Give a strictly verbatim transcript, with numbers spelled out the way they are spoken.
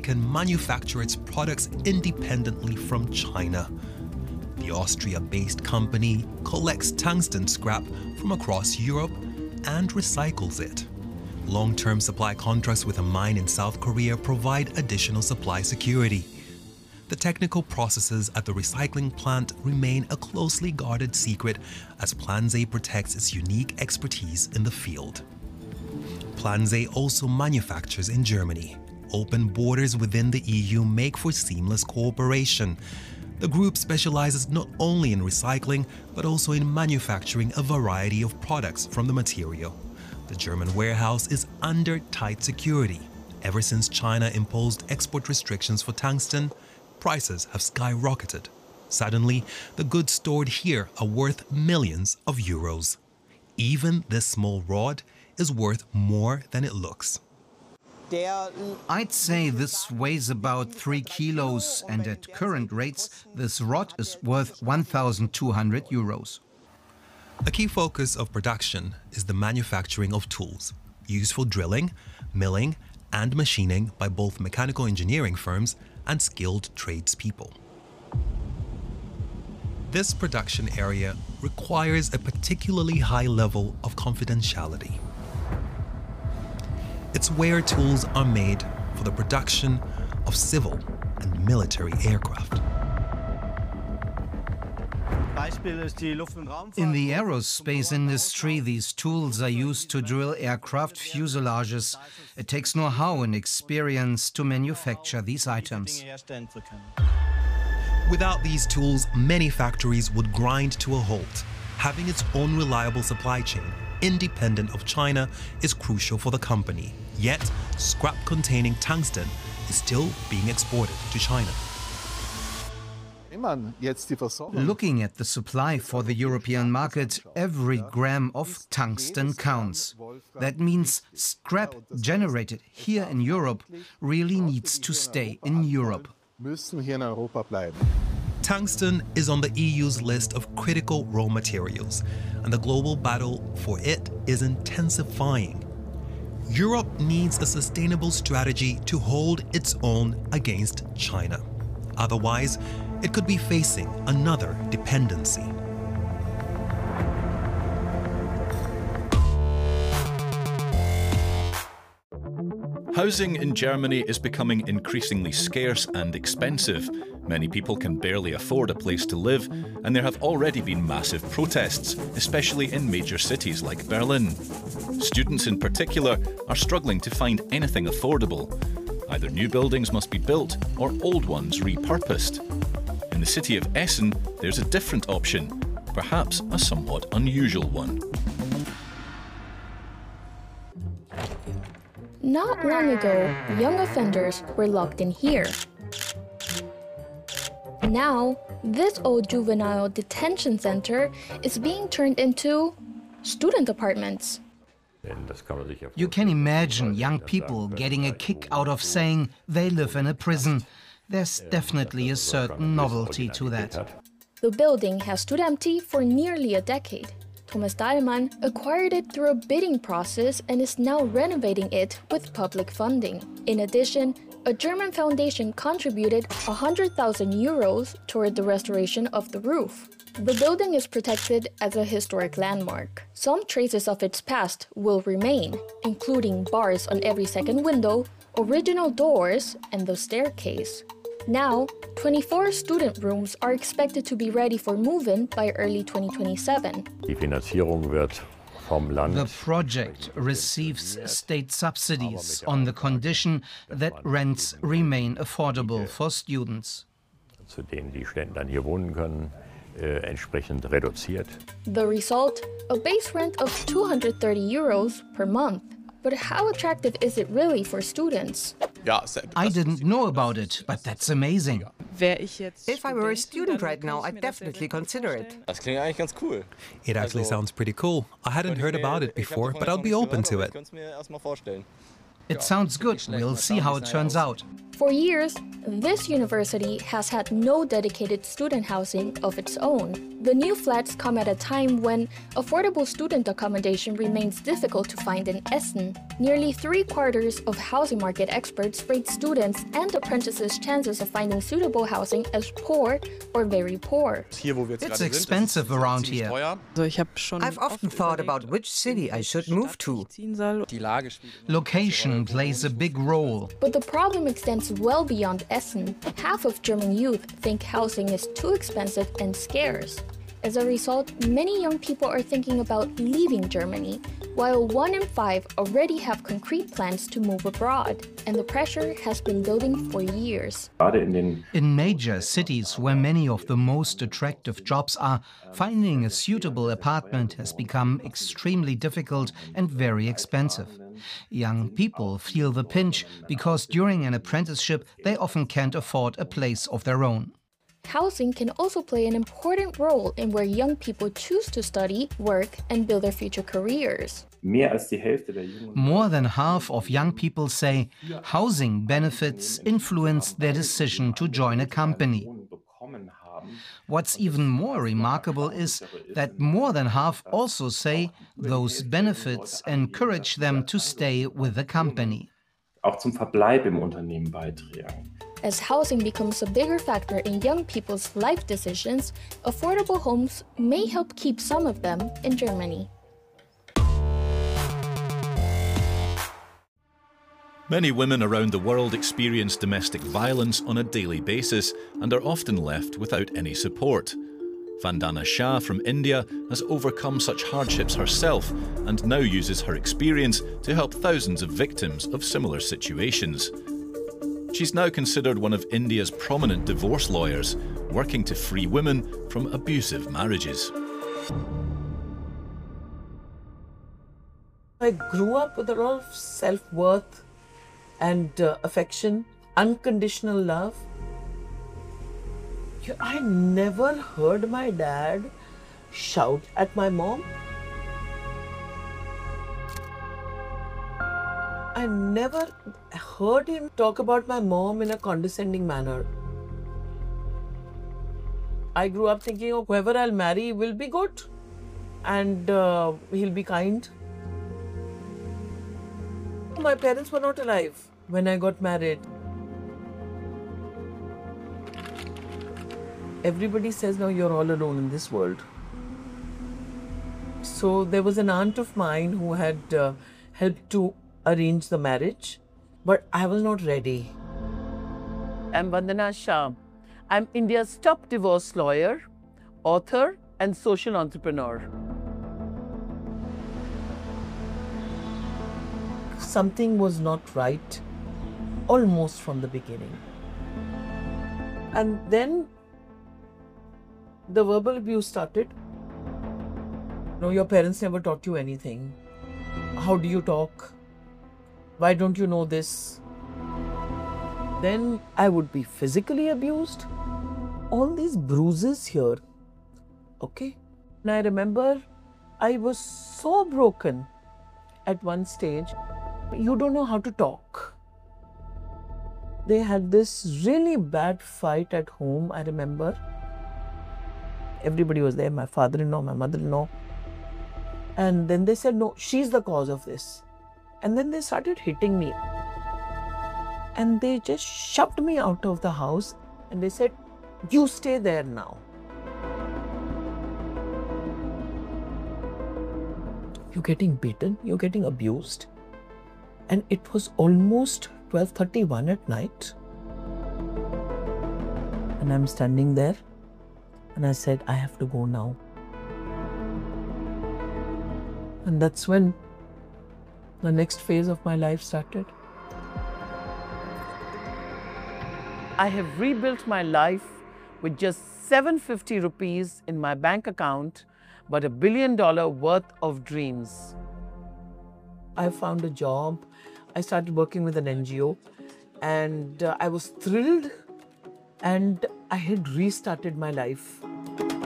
can manufacture its products independently from China. The Austria-based company collects tungsten scrap from across Europe and recycles it. Long-term supply contracts with a mine in South Korea provide additional supply security. The technical processes at the recycling plant remain a closely guarded secret as Planze protects its unique expertise in the field. Planze also manufactures in Germany. Open borders within the E U make for seamless cooperation. The group specializes not only in recycling, but also in manufacturing a variety of products from the material. The German warehouse is under tight security. Ever since China imposed export restrictions for tungsten, prices have skyrocketed. Suddenly, the goods stored here are worth millions of euros. Even this small rod is worth more than it looks. I'd say this weighs about three kilos, and at current rates, this rod is worth one thousand two hundred euros. A key focus of production is the manufacturing of tools, used for drilling, milling, and machining by both mechanical engineering firms and skilled tradespeople. This production area requires a particularly high level of confidentiality. It's where tools are made for the production of civil and military aircraft. In the aerospace industry, these tools are used to drill aircraft fuselages. It takes know-how and experience to manufacture these items. Without these tools, many factories would grind to a halt. Having its own reliable supply chain, independent of China, is crucial for the company. Yet, scrap containing tungsten is still being exported to China. Looking at the supply for the European market, every gram of tungsten counts. That means scrap generated here in Europe really needs to stay in Europe. Tungsten is on the E U's list of critical raw materials, and the global battle for it is intensifying. Europe needs a sustainable strategy to hold its own against China. Otherwise, it could be facing another dependency. Housing in Germany is becoming increasingly scarce and expensive. Many people can barely afford a place to live, and there have already been massive protests, especially in major cities like Berlin. Students in particular are struggling to find anything affordable. Either new buildings must be built or old ones repurposed. In the city of Essen, there's a different option, perhaps a somewhat unusual one. Not long ago, young offenders were locked in here. Now, this old juvenile detention center is being turned into student apartments. You can imagine young people getting a kick out of saying they live in a prison. There's definitely a certain novelty to that. The building has stood empty for nearly a decade. Thomas Dahlmann acquired it through a bidding process and is now renovating it with public funding. In addition, a German foundation contributed one hundred thousand euros toward the restoration of the roof. The building is protected as a historic landmark. Some traces of its past will remain, including bars on every second window, original doors, and the staircase. Now, twenty-four student rooms are expected to be ready for move-in by early twenty twenty-seven. The project receives state subsidies on the condition that rents remain affordable for students. The result? A base rent of two hundred thirty euros per month. But how attractive is it really for students? I didn't know about it, but that's amazing. If I were a student right now, I'd definitely consider it. It actually sounds pretty cool. I hadn't heard about it before, but I'll be open to it. It sounds good. We'll see how it turns out. For years, this university has had no dedicated student housing of its own. The new flats come at a time when affordable student accommodation remains difficult to find in Essen. Nearly three quarters of housing market experts rate students and apprentices' chances of finding suitable housing as poor or very poor. It's expensive around here. I've often thought about which city I should move to. Location plays a big role. But the problem extends well beyond Essen. Half of German youth think housing is too expensive and scarce. As a result, many young people are thinking about leaving Germany, while one in five already have concrete plans to move abroad, and the pressure has been building for years. In major cities where many of the most attractive jobs are, finding a suitable apartment has become extremely difficult and very expensive. Young people feel the pinch because during an apprenticeship they often can't afford a place of their own. Housing can also play an important role in where young people choose to study, work, and build their future careers. More than half of young people say housing benefits influence their decision to join a company. What's even more remarkable is that more than half also say those benefits encourage them to stay with the company. As housing becomes a bigger factor in young people's life decisions, affordable homes may help keep some of them in Germany. Many women around the world experience domestic violence on a daily basis and are often left without any support. Vandana Shah from India has overcome such hardships herself and now uses her experience to help thousands of victims of similar situations. She's now considered one of India's prominent divorce lawyers, working to free women from abusive marriages. I grew up with a lot of self-worth and uh, affection, unconditional love. I never heard my dad shout at my mom. I never heard him talk about my mom in a condescending manner. I grew up thinking, oh, whoever I'll marry will be good and uh, he'll be kind. My parents were not alive when I got married. Everybody says now you're all alone in this world. So there was an aunt of mine who had uh, helped to arrange the marriage, but I was not ready. I'm Vandana Shah. I'm India's top divorce lawyer, author, and social entrepreneur. Something was not right almost from the beginning. And then the verbal abuse started. No, your parents never taught you anything. How do you talk? Why don't you know this? Then I would be physically abused. All these bruises here. Okay? And I remember I was so broken at one stage. You don't know how to talk. They had this really bad fight at home, I remember. Everybody was there, my father-in-law, my mother-in-law. And then they said, no, she's the cause of this. And then they started hitting me. And they just shoved me out of the house and they said, you stay there now. You're getting beaten, you're getting abused. And it was almost twelve thirty-one at night. And I'm standing there and I said, I have to go now. And that's when the next phase of my life started. I have rebuilt my life with just seven hundred fifty rupees in my bank account, but a billion dollar worth of dreams. I found a job. I started working with an N G O and uh, I was thrilled and I had restarted my life.